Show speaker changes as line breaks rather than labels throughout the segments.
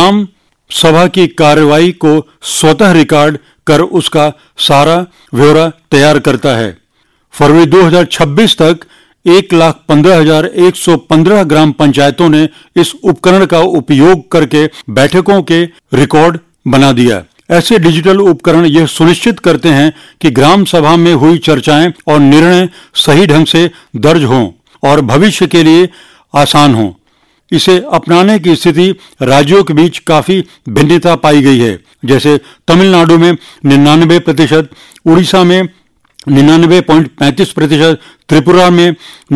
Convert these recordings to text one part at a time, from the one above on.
ग्राम सभा की कार्रवाई को स्वतः रिकॉर्ड कर उसका सारा ब्यौरा तैयार करता है। फरवरी 2026 तक 1,15,115 ग्राम पंचायतों ने इस उपकरण का उपयोग करके बैठकों के रिकॉर्ड बना दिया। ऐसे डिजिटल उपकरण यह सुनिश्चित करते हैं कि ग्राम सभा में हुई चर्चाएं और निर्णय सही ढंग से दर्ज हों और भविष्य के लिए आसान हों। इसे अपनाने की स्थिति राज्यों के बीच काफी भिन्नता पाई गई है। जैसे तमिलनाडु में 99%, उड़ीसा में 99.35%, त्रिपुरा में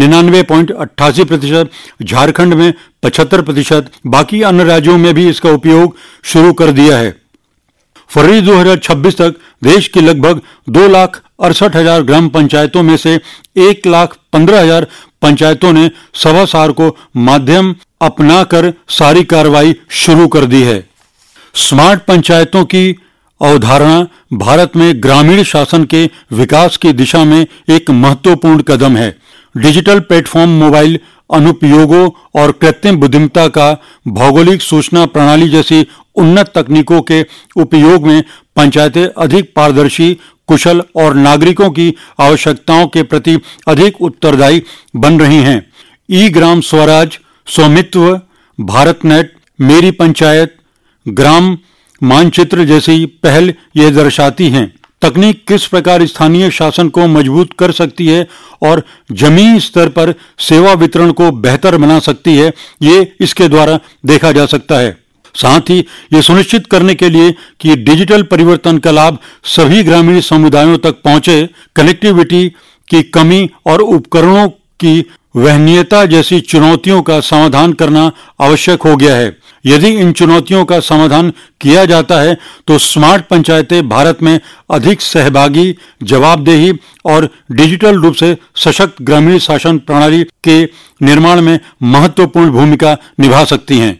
99.88%, झारखंड में 75%, बाकी अन्य राज्यों में भी इसका उपयोग शुरू कर दिया है। फरवरी 2026 तक देश की लगभग 2,68,000 ग्राम पंचायतों में से 1,15,000 पंचायतों ने सभासार को माध्यम अपनाकर सारी कार्रवाई शुरू कर दी है। स्मार्ट पंचायतों की अवधारणा भारत में ग्रामीण शासन के विकास की दिशा में एक महत्वपूर्ण कदम है। डिजिटल प्लेटफॉर्म, मोबाइल अनुप्रयोगों और कृत्रिम बुद्धिमत्ता का भौगोलिक सूचना प्रणाली जैसी उन्नत तकनीकों के उपयोग में पंचायतें अधिक पारदर्शी, कुशल और नागरिकों की आवश्यकताओं के प्रति अधिक उत्तरदायी बन रही हैं। ई ग्राम स्वराज, स्वामित्व, भारत नेट, मेरी पंचायत, ग्राम मानचित्र जैसी पहल ये दर्शाती हैं तकनीक किस प्रकार स्थानीय शासन को मजबूत कर सकती है और जमीनी स्तर पर सेवा वितरण को बेहतर बना सकती है, ये इसके द्वारा देखा जा सकता है। साथ ही ये सुनिश्चित करने के लिए कि डिजिटल परिवर्तन का लाभ सभी ग्रामीण समुदायों तक पहुंचे, कनेक्टिविटी की कमी और उपकरणों की वहनीयता जैसी चुनौतियों का समाधान करना आवश्यक हो गया है। यदि इन चुनौतियों का समाधान किया जाता है तो स्मार्ट पंचायतें भारत में अधिक सहभागी, जवाबदेही और डिजिटल रूप से सशक्त ग्रामीण शासन प्रणाली के निर्माण में महत्वपूर्ण भूमिका निभा सकती हैं।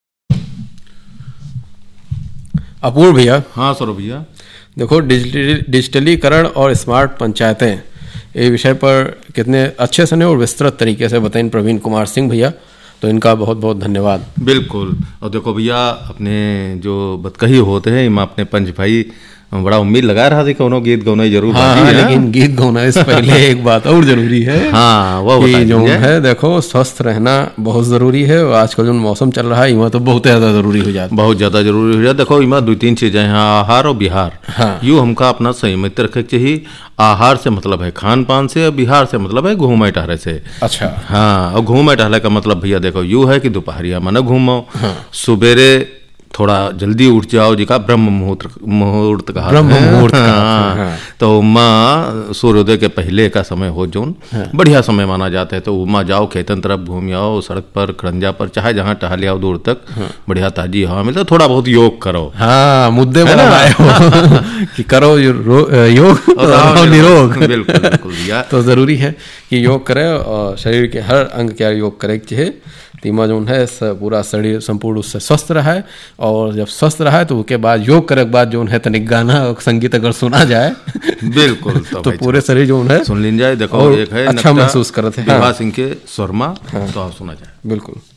अपूर्व भैया।
हाँ सौरभ भैया,
देखो डिजिटलीकरण और स्मार्ट पंचायतें, ये विषय पर कितने अच्छे से और विस्तृत तरीके से बताएं प्रवीण कुमार सिंह भैया, तो इनका बहुत बहुत धन्यवाद।
बिल्कुल। और देखो भैया, अपने जो बतकही होते हैं इमा अपने पंच भाई बड़ा उम्मीद लगा रहा था कि गीत गौना जरूर।
हाँ, लेकिन गीत गौना इससे पहले एक बात और जरूरी है।
हाँ, वो
जो है देखो, स्वस्थ रहना बहुत जरूरी है। आजकल जो मौसम चल रहा है इमा तो बहुत ज्यादा जरूरी हो जाता है,
बहुत ज्यादा जरूरी हो जाता है। देखो इमा 2-3 चीजें हैं, आहार और बिहार।
हाँ,
यूँ हमका अपना संयमित रखे चाहिए। आहार से मतलब है खान पान से, और बिहार से मतलब है घूमे टहरे से।
अच्छा।
हाँ, और घूमे टहरे का मतलब भैया देखो यूँ है कि दोपहरिया मन घूमो, सुबेरे थोड़ा जल्दी उठ जाओ, जी का ब्रह्म मुहूर्त कहा,
ब्रह्म मुहूर्त।
हाँ, तो माँ सूर्योदय के पहले का समय हो जोन बढ़िया समय माना जाता है। तो उमा जाओ, खेतन तरफ घूम आओ, सड़क पर, खड़ंजा पर, चाहे जहाँ टहल आओ दूर तक, बढ़िया ताजी हवा मिलता। थोड़ा बहुत योग करो।
हाँ, मुद्दे बनाए हो कि करो योग और निरोग।
बिल्कुल बिल्कुल भैया।
तो जरूरी है कि योग करे और शरीर के हर अंग क्या योग करे चाहिए, तीमा जो है पूरा शरीर संपूर्ण उससे स्वस्थ रहा है। और जब स्वस्थ रहा है तो उसके बाद योग करे के बाद जो है तनिक गाना और संगीत अगर सुना जाए
बिल्कुल
तो पूरे शरीर जो है
सुन लीन जाए। देखो एक है
अच्छा महसूस करते हैं।
विभा सिंह के स्वर्मा, तो आप सुना जाए।
बिल्कुल।